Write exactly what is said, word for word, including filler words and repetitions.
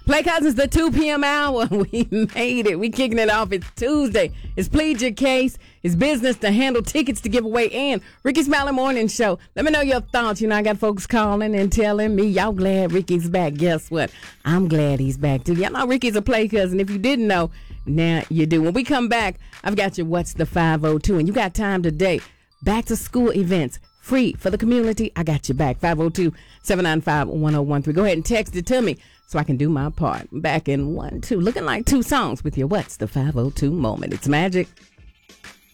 Play Cousins, the two p.m. hour. We made it. We kicking it off. It's Tuesday. It's Plead Your Case. It's business to handle, tickets to give away, and Ricky Smiley Morning Show. Let me know your thoughts. You know, I got folks calling and telling me, y'all glad Ricky's back. Guess what? I'm glad he's back, too. Y'all know Ricky's a Play Cousin. If you didn't know, now you do. When we come back, I've got your What's the five oh two, and you got time today. Back to school events. Free for the community. I got your back. five oh two, seven nine five, one oh one three. Go ahead and text it to me so I can do my part. Back in one, two. Looking like two songs with your What's the five oh two moment. It's magic.